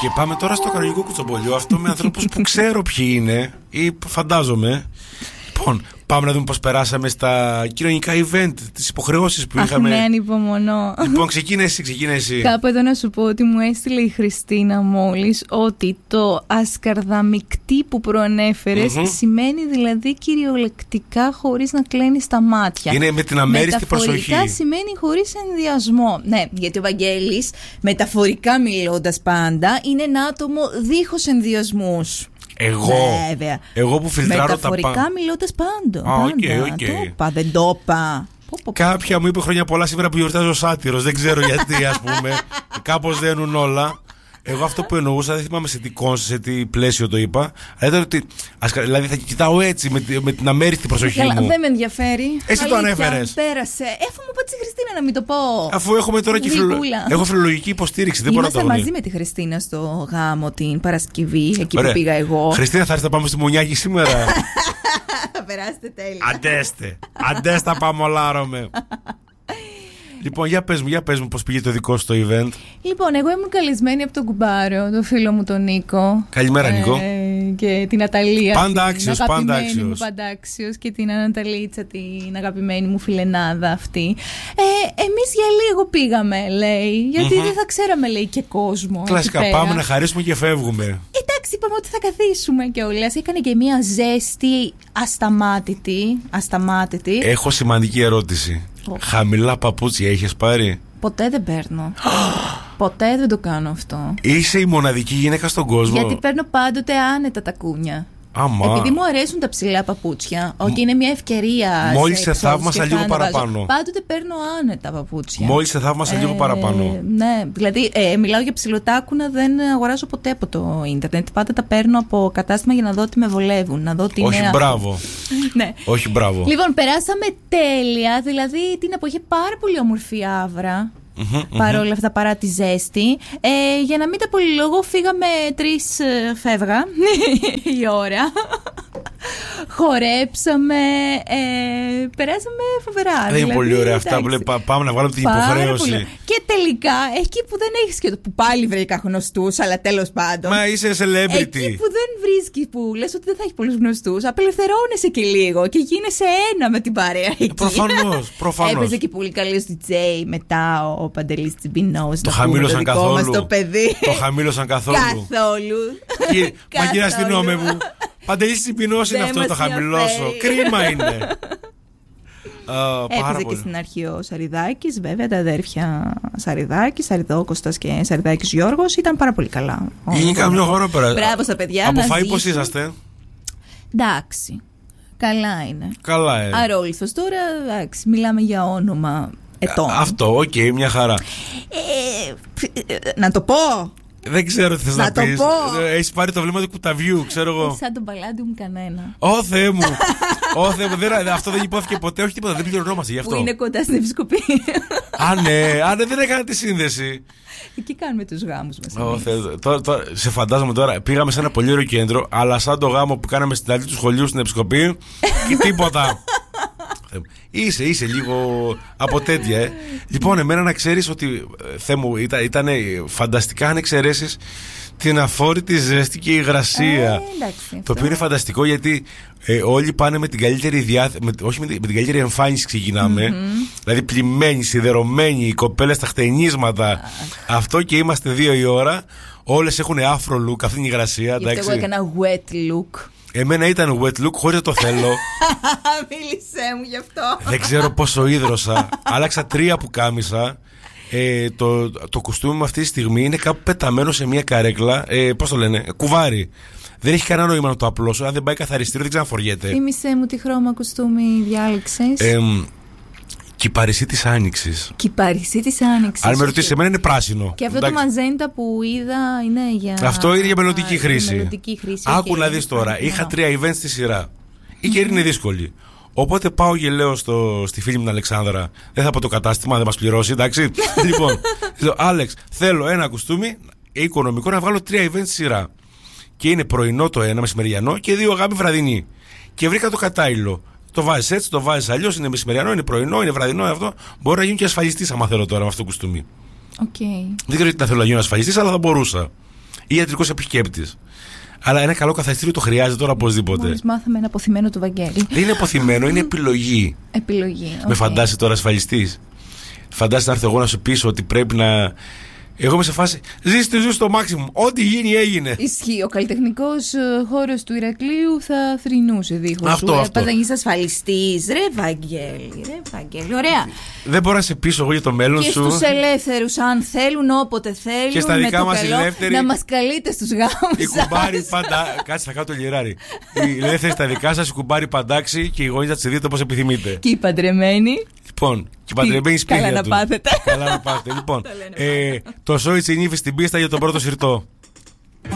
Και πάμε τώρα στο κανονικό κουτσομπολιό. Αυτό με ανθρώπους που ξέρω ποιοι είναι ή φαντάζομαι. Λοιπόν, πάμε να δούμε πώς περάσαμε στα κοινωνικά event, τις υποχρεώσεις που είχαμε. Ναι, ανυπομονώ. Λοιπόν, ξεκίνα εσύ. Κάπου εδώ να σου πω ότι μου έστειλε η Χριστίνα μόλις ότι το ασκαρδαμικτή που προανέφερες σημαίνει δηλαδή κυριολεκτικά χωρίς να κλαίνεις τα μάτια. Είναι με την αμέριστη προσοχή. Μεταφορικά σημαίνει χωρίς ενδιασμό. Ναι, γιατί ο Βαγγέλης, μεταφορικά μιλώντας πάντα, είναι ένα άτομο δίχως ενδιασμούς. Εγώ που φιλτράρω τα πάντα. Μεταφορικά μιλώντας πάντο. Δεν το είπα. Κάποια μου είπε χρόνια πολλά σήμερα που γιορτάζω σάτυρος. Δεν ξέρω γιατί, ας πούμε. Κάπως δένουν όλα. Εγώ αυτό που εννοούσα, δεν θυμάμαι σε τι πλαίσιο το είπα. Δηλαδή θα κοιτάω έτσι με την αμέριστη προσοχή μου. Δεν με ενδιαφέρει. Εσύ το ανέφερες. Πέρασε. Έφω μου πω τη Χριστίνα να μην το πω. Αφού έχουμε τώρα και έχω φιλολογική υποστήριξη. Δεν μπορώ να το μαζί με τη Χριστίνα στο γάμο την Παρασκευή, εκεί που πήγα εγώ. Χριστίνα, θα έρθει να πάμε στη Μονιάκη σήμερα. Θα περάσετε τέλεια. Αντέστα πάμε ολάρωμε. Λοιπόν, για πες μου πώς πήγε το δικό σου το event. Λοιπόν, εγώ ήμουν καλεσμένη από τον κουμπάρο, τον φίλο μου τον Νίκο. Καλημέρα, Νίκο. Και την Αταλία. Πάντα άξιος. Πάντα άξιος. Και την Αναταλίτσα, την αγαπημένη μου φιλενάδα αυτή. Εμείς για λίγο πήγαμε, λέει. Γιατί δεν θα ξέραμε, λέει, και κόσμο. Κλασικά, πάμε να χαρίσουμε και φεύγουμε. Εντάξει, είπαμε ότι θα καθίσουμε κιόλας. Έκανε και μια ζέστη ασταμάτητη. Έχω σημαντική ερώτηση. Χαμηλά παπούτσια έχεις πάρει? Ποτέ δεν παίρνω. Ποτέ δεν το κάνω αυτό. Είσαι η μοναδική γυναίκα στον κόσμο. Γιατί παίρνω πάντοτε άνετα τα κούνια. Επειδή μου αρέσουν τα ψηλά παπούτσια, ότι είναι μια ευκαιρία. Μόλις σε θαύμασα λίγο παραπάνω. Πάντοτε παίρνω άνετα παπούτσια. Μόλις σε θαύμασα λίγο παραπάνω. Ναι, δηλαδή μιλάω για ψηλοτάκουνα, δεν αγοράζω ποτέ από το ίντερνετ. Πάντα τα παίρνω από κατάστημα για να δω τι με βολεύουν. Να δω τι όχι, μπράβο. Ναι. Όχι, μπράβο. Λοιπόν, περάσαμε τέλεια. Δηλαδή την εποχή πάρα πολύ όμορφη άβρα. Παρόλα αυτά, παρά τη ζέστη. Για να μην τα πολυλογώ, φύγαμε 3 φεύγα η ώρα. Χορέψαμε, περάσαμε φοβερά. Δεν είναι πολύ ωραία αυτά που λέει πάμε να βγάλουμε την υποχρέωση. Και τελικά, εκεί που δεν έχεις και το που πάλι βρήκα γνωστούς, αλλά τέλος πάντων. Μα είσαι celebrity. Εκεί που δεν βρίσκεις, που λες ότι δεν θα έχει πολλούς γνωστούς, απελευθερώνεσαι και λίγο και γίνεσαι ένα με την παρέα εκεί. Προφανώς. Έπαιζε και πολύ καλός DJ μετά ο Παντελής Τσιμπινός. Το χαμήλωσαν καθόλου. Το παιδί. Το χαμήλωσαν καθόλου. Μα κύριε αστυνόμε μου, Παντελής Τσιμπινός είναι αυτό το χαμηλώσω. Κρίμα είναι. Έπαιζε και στην αρχή ο Σαριδάκης, βέβαια τα αδέρφια Σαριδάκης, Σαριδόκωστας και Σαριδάκης Γιώργος ήταν πάρα πολύ καλά. Είναι καμιά χώρα πέρα. Μπράβο στα παιδιά. Από φάει πώς είσαστε? Εντάξει. Καλά είναι. Καλά είναι. Αρόληθος τώρα, εντάξει, μιλάμε για όνομα ετών. Αυτό, οκ, μια χαρά. Να το πω. Δεν ξέρω τι θες να πεις. Έχεις πάρει το βλέμμα του κουταβιού, ξέρω εγώ. Σαν τον παλάτι μου κανένα. Ω Θεέ μου. Αυτό δεν υπόθηκε ποτέ, όχι τίποτα, δεν πληρωνόμαστε γι' αυτό. Που είναι κοντά στην επισκοπή. Ναι, δεν έκανα τη σύνδεση. Εκεί κάνουμε τους γάμους μας. Σε φαντάζομαι τώρα, πήγαμε σε ένα πολύ ωραίο κέντρο, αλλά σαν το γάμο που κάναμε στην αρχή του σχολείου στην επισκοπή και τίποτα. Είσαι λίγο από τέτοια. Λοιπόν, εμένα να ξέρεις ότι Θεέ μου, ήταν φανταστικά αν εξαιρέσεις την αφόρητη ζέστη και υγρασία. Το οποίο είναι φανταστικό γιατί όλοι πάνε με την καλύτερη όχι με την καλύτερη εμφάνιση ξεκινάμε. Δηλαδή πλημμένοι, σιδερωμένοι, οι κοπέλες στα χτενίσματα. Αυτό και είμαστε 2 η ώρα. Όλες έχουν afro look, αυτή είναι η υγρασία. Γιατί εγώ έκανα wet look. Εμένα ήταν wet look χωρίς να το θέλω. Μίλησέ μου γι' αυτό. Δεν ξέρω πόσο ίδρωσα. Άλλαξα 3 πουκάμισα. Το κουστούμι μου αυτή τη στιγμή είναι κάπου πεταμένο σε μια καρέκλα. Πώς το λένε, κουβάρι. Δεν έχει κανένα νόημα να το απλώσω. Αν δεν πάει καθαριστήριο, δεν ξαναφοριέται. Θύμησέ μου τι χρώμα κουστούμι διάλεξες. Κυπαρισί της Άνοιξης. Κυπαρισί της Άνοιξης. Αν με ρωτήσει, εμένα είναι πράσινο. Και αυτό το μαζέντα που είδα είναι για. Αυτό είναι για μελλοντική χρήση. Άκου να δεις τώρα. Είχα 3 events στη σειρά. Η καιρή είναι δύσκολη. Οπότε πάω και λέω στη φίλη μου την Αλεξάνδρα, δεν θα πω το κατάστημα, δεν μας πληρώσει, εντάξει. Λοιπόν, λέω, Άλεξ, θέλω ένα κουστούμι οικονομικό να βγάλω 3 events στη σειρά. Και είναι πρωινό το ένα, μεσημεριανό και 2 γάμοι βραδινή. Και βρήκα το κατάλληλο. Το βάζεις έτσι, το βάζεις αλλιώς, είναι μεσημεριανό, είναι πρωινό, είναι βραδινό, αυτό. Μπορώ να γίνω και ασφαλιστής άμα θέλω τώρα με αυτό το κουστούμι. Okay. Δεν ξέρω γιατί θα θέλω να γίνω ασφαλιστής, αλλά θα μπορούσα. ή ιατρικός επισκέπτης. Αλλά ένα καλό καθαριστήριο το χρειάζεται τώρα οπωσδήποτε. Μόλις μάθαμε ένα αποθυμένο του Βαγγέλη. Δεν είναι αποθυμένο, είναι επιλογή. Επιλογή. Με φαντάζεσαι τώρα ασφαλιστής. Φαντάζεσαι να έρθω εγώ να σου πείσω ότι πρέπει να. Εγώ είμαι σε φάση. Ζήστε στο maximum. Ό,τι γίνει, έγινε. Ισχύει. Ο καλλιτεχνικός χώρος του Ηρακλείου θα θρηνούσε δίχως. Αυτό. Πάντα είσαι ασφαλιστής. Ρε Βαγγέλη. Ωραία. Δεν μπορώ να σε πείσω εγώ για το μέλλον και σου. Και στους ελεύθερους, αν θέλουν, όποτε θέλουν. Και στα δικά μας ελεύθεροι. Να μας καλείτε στους γάμους. Η κουμπάρη πάντα. Κάτσε, θα κάνω το λιράρι. Οι ελεύθεροι στα δικά σας, η κουμπάρι παντάξει και οι γονείς θα τις δείτε όπως επιθυμείτε. Και οι παντρεμένοι. Λοιπόν, και οι παντρεμένοι σπίτια. Καλά να πάθετε. Καλά να πάθετε. Λοιπόν, το σόι τσινίφι στην πίστα για τον πρώτο συρτό.